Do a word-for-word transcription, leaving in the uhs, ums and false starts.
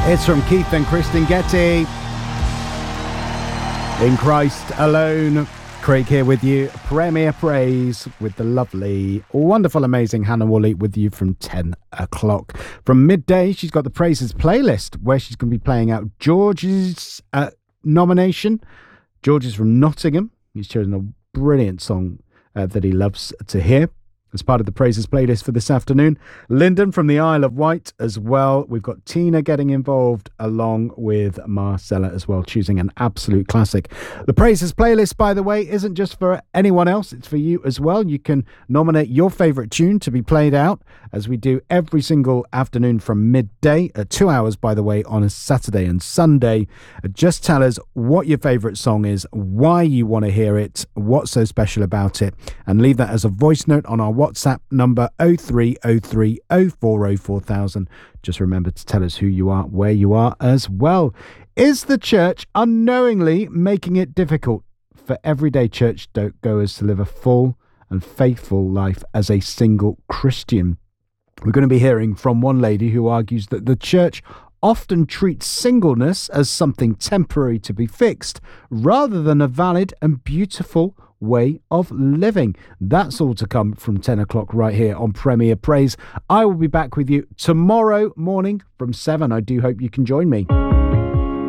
It's from Keith and Kristen Getty. In Christ Alone. Craig here with you. Premier Praise with the lovely, wonderful, amazing Hannah Woolley with you from ten o'clock. From midday, she's got the Praises playlist where she's going to be playing out George's uh, nomination. George is from Nottingham. He's chosen a brilliant song uh, that he loves to hear as part of the Praises playlist for this afternoon. Lyndon from the Isle of Wight as well. We've got Tina getting involved along with Marcella as well, choosing an absolute classic. The Praises playlist, by the way, isn't just for anyone else. It's for you as well. You can nominate your favourite tune to be played out as we do every single afternoon from midday. Uh, two hours, by the way, on a Saturday and Sunday. Uh, just tell us what your favourite song is, why you want to hear it, what's so special about it, and leave that as a voice note on our WhatsApp number oh three oh three oh four oh four thousand. Just remember to tell us who you are, where you are as well. Is the church unknowingly making it difficult for everyday church goers to live a full and faithful life as a single Christian? We're going to be hearing from one lady who argues that the church often treats singleness as something temporary to be fixed, rather than a valid and beautiful way of living. That's all to come from ten o'clock right here on Premier Praise. I will be back with you tomorrow morning from seven. I do hope you can join me.